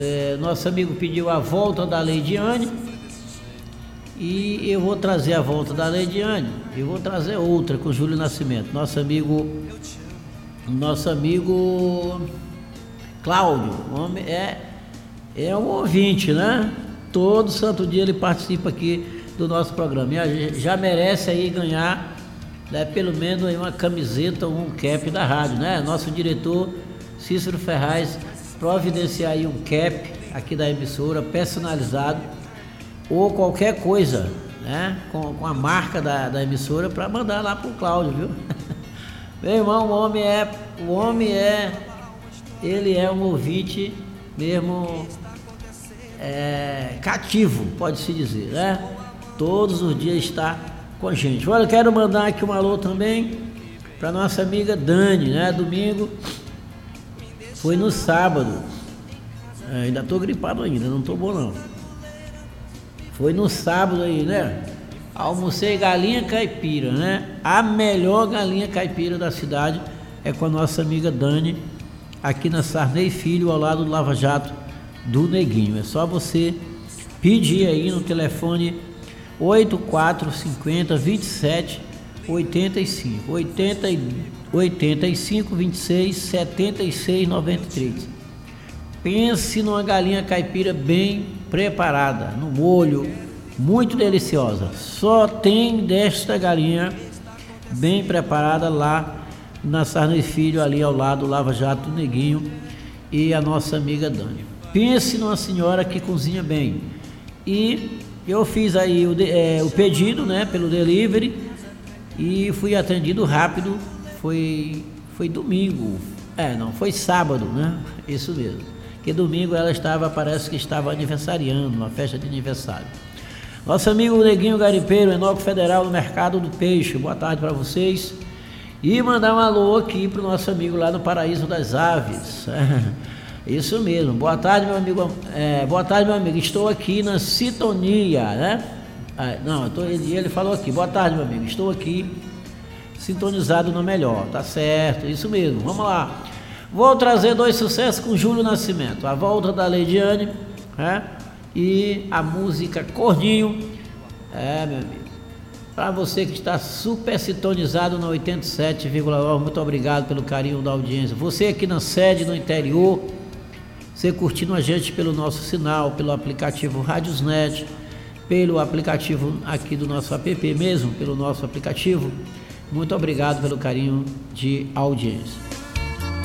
Nosso amigo pediu a volta da Leidiane e eu vou trazer a volta da Leidiane. Eu vou trazer outra com Júlio Nascimento. Nosso amigo Cláudio, homem é um ouvinte, né? Todo santo dia ele participa aqui do nosso programa. E já merece aí ganhar, né, pelo menos aí uma camiseta ou um cap da rádio, né? Nosso diretor Cícero Ferraz providenciar aí um cap aqui da emissora, personalizado, ou qualquer coisa, né, com a marca da emissora, para mandar lá pro Cláudio, viu? Meu irmão, ele é um ouvinte mesmo, cativo, pode-se dizer, né? Todos os dias está com a gente. Olha, eu quero mandar aqui um alô também para nossa amiga Dani, né? Domingo foi no sábado, ainda estou gripado ainda, não estou bom não. Foi no sábado aí, né? Almocei galinha caipira, né? A melhor galinha caipira da cidade é com a nossa amiga Dani, aqui na Sarney Filho, ao lado do Lava Jato do Neguinho. É só você pedir aí no telefone 8450 27 85 85 26 76 93. Pense numa galinha caipira bem preparada, no molho, muito deliciosa. Só tem desta galinha bem preparada lá na Sarney Filho, ali ao lado do Lava Jato do Neguinho e a nossa amiga Dani. Pense numa senhora que cozinha bem. E eu fiz aí o pedido, né, pelo delivery, e fui atendido rápido. Foi domingo, não, foi sábado, né? Isso mesmo. Porque domingo ela parece que estava aniversariando, uma festa de aniversário. Nosso amigo Neguinho Garimpeiro, Enoco Federal do Mercado do Peixe, boa tarde para vocês. E mandar um alô aqui para o nosso amigo lá no Paraíso das Aves. Isso mesmo, boa tarde, meu amigo. Boa tarde, meu amigo. Estou aqui na sintonia, né? Ele falou aqui, boa tarde, meu amigo. Estou aqui sintonizado no melhor, tá certo, isso mesmo. Vamos lá. Vou trazer 2 sucessos com Júlio Nascimento: A Volta da Leidiane, né? E a música Corninho. Meu amigo, para você que está super sintonizado na 87,9, muito obrigado pelo carinho da audiência. Você aqui na sede, no interior, você curtindo a gente pelo nosso sinal, pelo aplicativo Radiosnet, pelo aplicativo aqui do nosso app mesmo, pelo nosso aplicativo. Muito obrigado pelo carinho de audiência.